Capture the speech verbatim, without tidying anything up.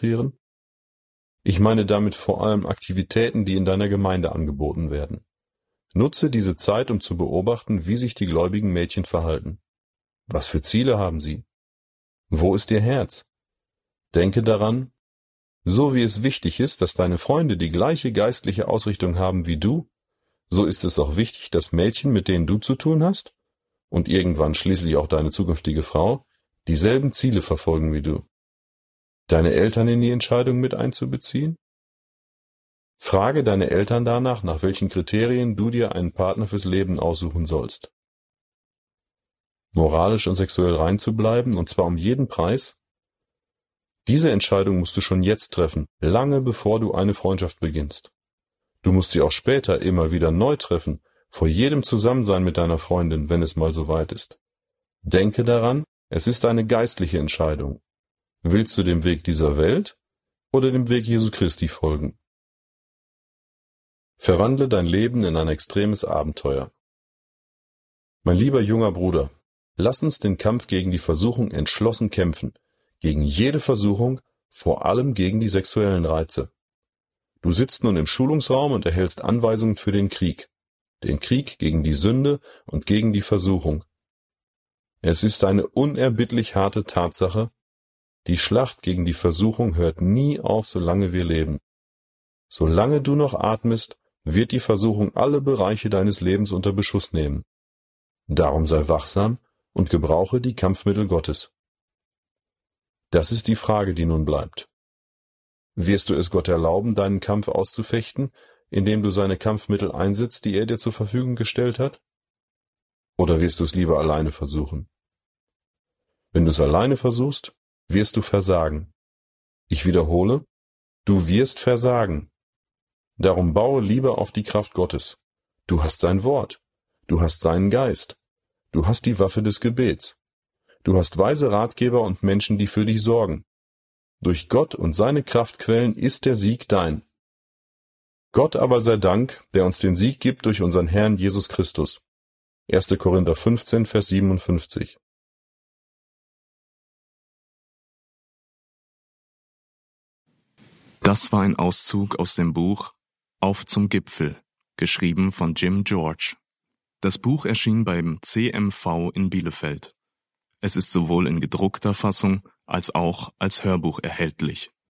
konzentrieren? Ich meine damit vor allem Aktivitäten, die in deiner Gemeinde angeboten werden. Nutze diese Zeit, um zu beobachten, wie sich die gläubigen Mädchen verhalten. Was für Ziele haben sie? Wo ist ihr Herz? Denke daran, so wie es wichtig ist, dass deine Freunde die gleiche geistliche Ausrichtung haben wie du, so ist es auch wichtig, dass Mädchen, mit denen du zu tun hast, und irgendwann schließlich auch deine zukünftige Frau, dieselben Ziele verfolgen wie du. Deine Eltern in die Entscheidung mit einzubeziehen? Frage deine Eltern danach, nach welchen Kriterien du dir einen Partner fürs Leben aussuchen sollst. Moralisch und sexuell rein zu bleiben, und zwar um jeden Preis? Diese Entscheidung musst du schon jetzt treffen, lange bevor du eine Freundschaft beginnst. Du musst sie auch später immer wieder neu treffen, vor jedem Zusammensein mit deiner Freundin, wenn es mal soweit ist. Denke daran, es ist eine geistliche Entscheidung. Willst du dem Weg dieser Welt oder dem Weg Jesu Christi folgen? Verwandle dein Leben in ein extremes Abenteuer. Mein lieber junger Bruder, lass uns den Kampf gegen die Versuchung entschlossen kämpfen, gegen jede Versuchung, vor allem gegen die sexuellen Reize. Du sitzt nun im Schulungsraum und erhältst Anweisungen für den Krieg, den Krieg gegen die Sünde und gegen die Versuchung. Es ist eine unerbittlich harte Tatsache, die Schlacht gegen die Versuchung hört nie auf, solange wir leben. Solange du noch atmest, wird die Versuchung alle Bereiche deines Lebens unter Beschuss nehmen. Darum sei wachsam und gebrauche die Kampfmittel Gottes. Das ist die Frage, die nun bleibt. Wirst du es Gott erlauben, deinen Kampf auszufechten, indem du seine Kampfmittel einsetzt, die er dir zur Verfügung gestellt hat? Oder wirst du es lieber alleine versuchen? Wenn du es alleine versuchst, wirst du versagen. Ich wiederhole, du wirst versagen. Darum baue lieber auf die Kraft Gottes. Du hast sein Wort. Du hast seinen Geist. Du hast die Waffe des Gebets. Du hast weise Ratgeber und Menschen, die für dich sorgen. Durch Gott und seine Kraftquellen ist der Sieg dein. Gott aber sei Dank, der uns den Sieg gibt durch unseren Herrn Jesus Christus. erster Korinther fünfzehn, Vers siebenundfünfzig. Das war ein Auszug aus dem Buch Auf zum Gipfel, geschrieben von Jim George. Das Buch erschien beim C M V in Bielefeld. Es ist sowohl in gedruckter Fassung als auch als Hörbuch erhältlich.